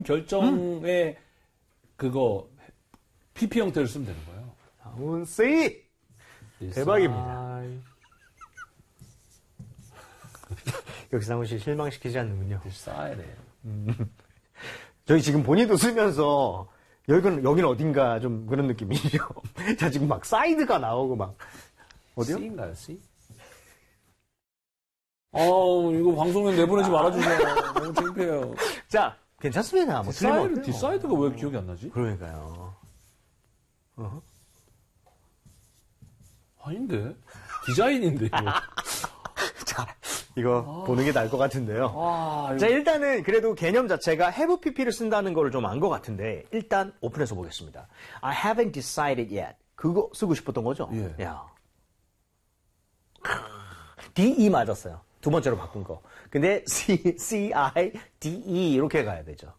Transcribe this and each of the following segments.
결정에 그거 PP 형태를 쓰면 되는 거예요. 문씨 대박입니다. 역시 상훈 씨 실망시키지 않는군요. Decided. 저희 지금 본인도 쓰면서 여기는 어딘가 좀 그런 느낌이죠. 자, 지금 막 사이드가 나오고 막 어디요? C인가요? C? 이거 방송에 내보내지 말아주세요. 너무 창피해요. 자, 괜찮습니다. 뭐 디사이드가 왜 기억이 안 나지? 그러니까요. 아닌데? 디자인인데, 이거. 자, 이거 보는 게 나을 것 같은데요. 이거... 자, 일단은 그래도 개념 자체가 have pp를 쓴다는 걸 좀 안 것 같은데 일단 오픈해서 보겠습니다. I haven't decided yet. 그거 쓰고 싶었던 거죠? 예. 야. DE 맞았어요. 두 번째로 바꾼 거. 근데 CIDE 이렇게 가야 되죠.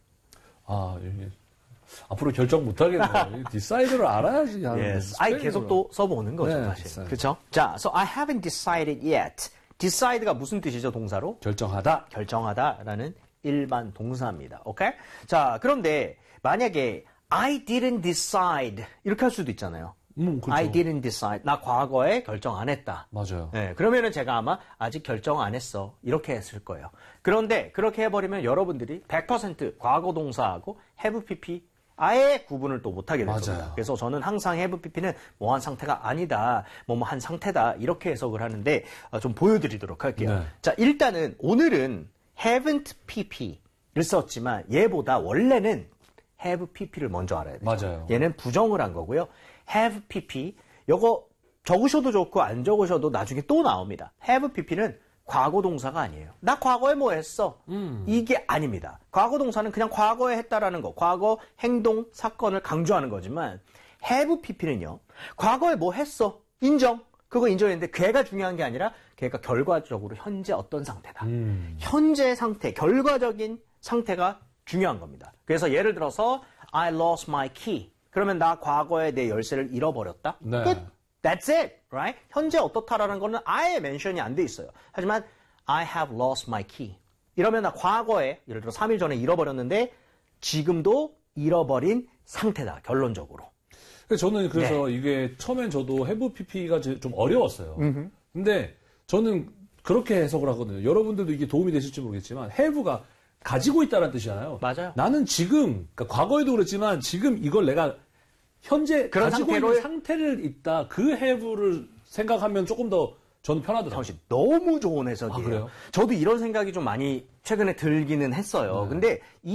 여기 앞으로 결정 못 하겠네요. 디사이드를 알아야지. Yes. 계속 또 써보는 거죠, 네, 사실. 그렇죠? 자, so I haven't decided yet. decide가 무슨 뜻이죠, 동사로? 결정하다. 결정하다라는 일반 동사입니다. 오케이? 자, 그런데 만약에 I didn't decide 이렇게 할 수도 있잖아요. 그렇죠. I didn't decide. 나 과거에 결정 안 했다. 맞아요. 네, 그러면은 제가 아마 아직 결정 안 했어. 이렇게 했을 거예요. 그런데 그렇게 해버리면 여러분들이 100% 과거 동사하고 have pp 아예 구분을 또 못하게 될 겁니다. 그래서 저는 항상 have pp는 뭐한 상태가 아니다. 뭐한 상태다. 이렇게 해석을 하는데 좀 보여드리도록 할게요. 네. 자, 일단은 오늘은 haven't pp를 썼지만 얘보다 원래는 have pp를 먼저 알아야 돼요. 맞아요. 얘는 부정을 한 거고요. have pp 요거 적으셔도 좋고 안 적으셔도 나중에 또 나옵니다. have pp는 과거 동사가 아니에요. 나 과거에 뭐 했어? 이게 아닙니다. 과거 동사는 그냥 과거에 했다라는 거, 과거 행동, 사건을 강조하는 거지만 have pp는요. 과거에 뭐 했어? 인정. 그거 인정했는데 걔가 중요한 게 아니라 걔가 결과적으로 현재 어떤 상태다. 현재 상태, 결과적인 상태가 중요한 겁니다. 그래서 예를 들어서 I lost my key. 그러면 나 과거에 내 열쇠를 잃어버렸다. 네. 끝. That's it, right? 현재 어떻다라는 거는 아예 멘션이 안 돼 있어요. 하지만 I have lost my key. 이러면 나 과거에 예를 들어 3일 전에 잃어버렸는데 지금도 잃어버린 상태다. 결론적으로. 저는 그래서 이게 처음엔 저도 have pp가 좀 어려웠어요. 근데 저는 그렇게 해석을 하거든요. 여러분들도 이게 도움이 되실지 모르겠지만 have가 가지고 있다는 뜻이잖아요. 맞아요. 나는 지금, 그러니까 과거에도 그랬지만 지금 이걸 내가 현재 그런 가지고 있는 상태를 있다. 그 have를 생각하면 조금 더 저는 편하더라고요. 사실 너무 좋은 해석이에요. 그래요? 저도 이런 생각이 좀 많이 최근에 들기는 했어요. 근데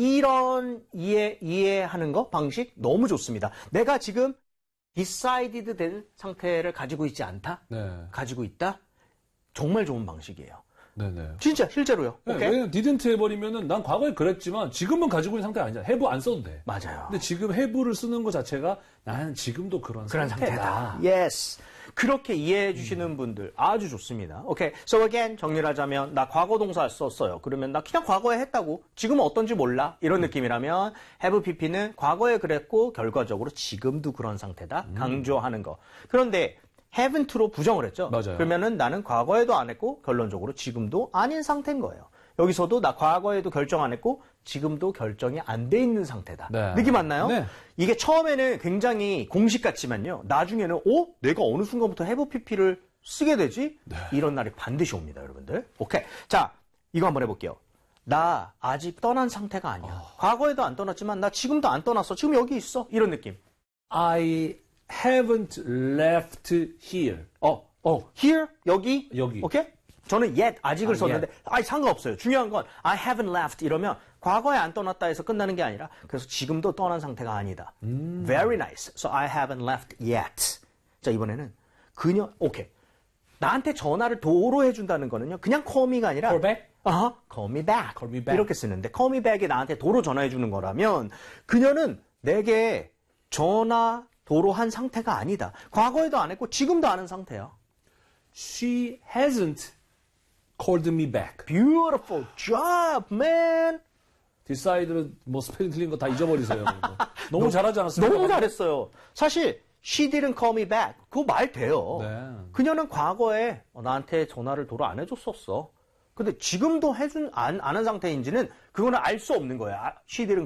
이런 이해하는 거 방식 너무 좋습니다. 내가 지금 decided 된 상태를 가지고 있지 않다? 가지고 있다? 정말 좋은 방식이에요. 네네. 진짜 실제로요. 네, 오케이? 왜냐면 didn't 해버리면은 난 과거에 그랬지만 지금은 가지고 있는 상태가 아니잖아. have 안 써도 돼. 맞아요. 근데 지금 have를 쓰는 것 자체가 나는 지금도 그런 상태다. Yes. 그렇게 이해해 주시는 분들 아주 좋습니다. 오케이. So again 정리를 하자면 나 과거 동사 썼어요. 그러면 나 그냥 과거에 했다고. 지금은 어떤지 몰라. 이런 느낌이라면 have pp는 과거에 그랬고 결과적으로 지금도 그런 상태다. 강조하는 거. 그런데 haven't로 부정을 했죠. 맞아요. 그러면은 나는 과거에도 안 했고 결론적으로 지금도 아닌 상태인 거예요. 여기서도 나 과거에도 결정 안 했고 지금도 결정이 안 돼 있는 상태다. 네. 느낌 맞나요? 네. 이게 처음에는 굉장히 공식 같지만요. 나중에는 내가 어느 순간부터 have pp를 쓰게 되지? 이런 날이 반드시 옵니다, 여러분들. 오케이. 자, 이거 한번 해볼게요. 나 아직 떠난 상태가 아니야. 과거에도 안 떠났지만 나 지금도 안 떠났어. 지금 여기 있어. 이런 느낌. I haven't left here. here? 여기? 오케이? 저는 yet, 아직을 썼는데, 상관없어요. 중요한 건, I haven't left 이러면, 과거에 안 떠났다 해서 끝나는 게 아니라, 그래서 지금도 떠난 상태가 아니다. Very nice. So I haven't left yet. 자, 이번에는, 오케이. 나한테 전화를 도로 해준다는 거는요, 그냥 call me가 아니라, call back? call me back. call me back. 이렇게 쓰는데, call me back이 나한테 도로 전화해주는 거라면, 그녀는 내게 도로 한 상태가 아니다. 과거에도 안 했고, 지금도 안 한 상태야. She hasn't called me back. Beautiful job, man. decide는 뭐 스펠링 틀린 거 다 잊어버리세요. 너무 잘하지 않았습니까? 너무 잘했어요. 사실 she didn't call me back. 그거 말 돼요. 네. 그녀는 과거에 나한테 전화를 도로 안 해줬었어. 근데 지금도 안 한 상태인지는 그거는 알 수 없는 거야. she들은